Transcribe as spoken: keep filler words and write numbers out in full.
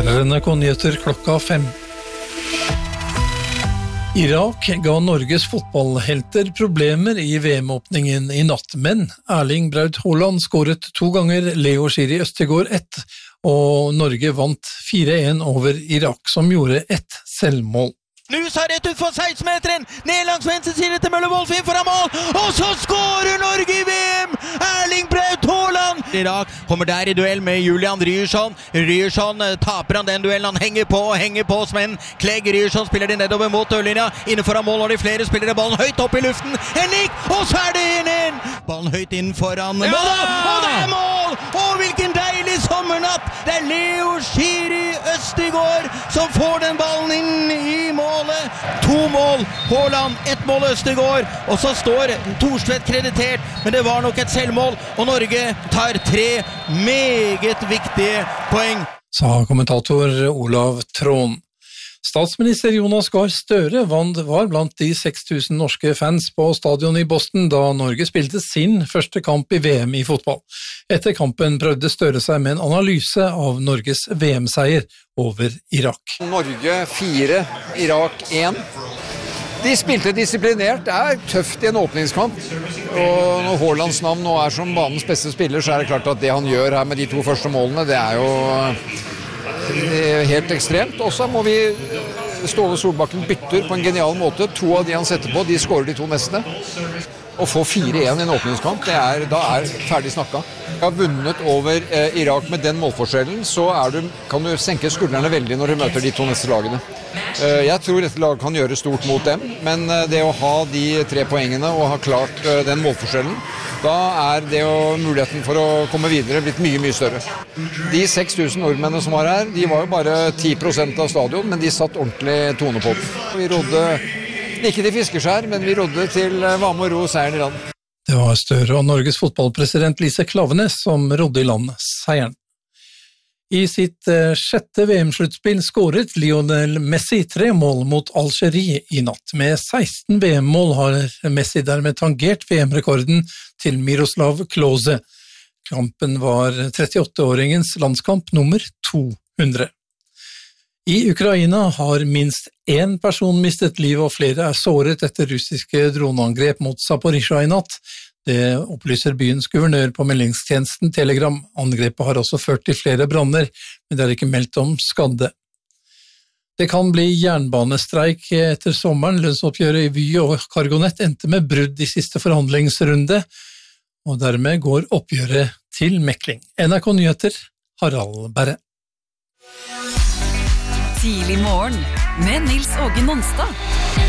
Her er N R K Nyheter klokka fem. Irak ga Norges fotballhelter problemer i V M-åpningen i natt, men Erling Braut Haaland skåret to ganger, Leo Schiri Østegård ett, og Norge vant fire en over Irak, som gjorde ett selvmål. Nusa rett ut for seksten-meteren, ned langs venstre side til Møller Wolf inn foran mål, og så skårer Norge i V M! Erling Braut Haaland! Irak kommer der i duell med Julian Ryerson. Ryerson taper han den duellen, han henger på og henger på, men Clegg Ryerson spiller det nedover mot dørlinja, innenfor mål, og de flere spiller ballen høyt opp i luften, en nikk, og så er det en en! Ballen høyt inn foran mål, og det er mål! Og hvilken deilig sommernatt! Det er Leo Schiri Østegård som får den ballen inn i mål. To mål, Haaland, ett mål Østegård, og så står Thorstvedt kreditert, men det var nok et selvmål, og Norge tar tre meget viktige poeng. Sa kommentator Olav Trån. Statsminister Jonas Gahr Støre var blant de seks tusen norske fans på stadion i Boston da Norge spilte sin første kamp i V M i fotball. Etter kampen prøvde Støre seg med en analyse av Norges V M-seier over Irak. Norge fire, Irak én. De spilte disiplinert, det er tøft i en åpningskamp, og når Haalands navn nå er som banens beste spiller, så er det klart at det han gjør her med de to første målene, det er jo helt ekstremt. Og så må vi Ståle Solbakken bytter på en genial måte. To av de han setter på, de skårer de to neste. Å få fire en i en åpningskamp, det er, da er ferdig snakka. Jeg har vunnet over eh, Irak med den målforskjellen, så er du, kan du senke skuldrene veldig når du møter de to neste lagene. Eh, jeg tror dette laget kan gjøre stort mot dem, men eh, det å ha de tre poengene og ha klart eh, den målforskjellen, da er det jo muligheten for å komme videre blitt mye, mye større. De seks tusen nordmennene som var her, de var jo bare ti prosent av stadion, men de satt ordentlig tone på den. Vi rodde ikke til fiskeskjær, men vi rodde til var med å ro seieren i land. Det var Støre og Norges fotballpresident Lise Klaveness som rodde i land seieren. I sitt sjette V M-sluttspill skåret Lionel Messi tre mål mot Algerie i natt. Med seksten V M-mål har Messi dermed tangert V M-rekorden til Miroslav Klose. Kampen var trettiåtteåringens landskamp nummer to hundre. I Ukraina har minst én person mistet livet og flere er såret etter russiske droneangrep mot Zaporizjzja i natt. Det opplyser byens guvernør på meldingstjenesten Telegram. Angrepet har også ført til flere branner, men det er ikke meldt om skadde. Det kan bli jernbanestreik etter sommeren. Lønnsoppgjøret i Vy og Cargonet endte med brudd i siste forhandlingsrunde, og dermed går oppgjøret til mekling. N R K Nyheter, Harald Berre. Tidlig morgen med Nils Åge Nonstad.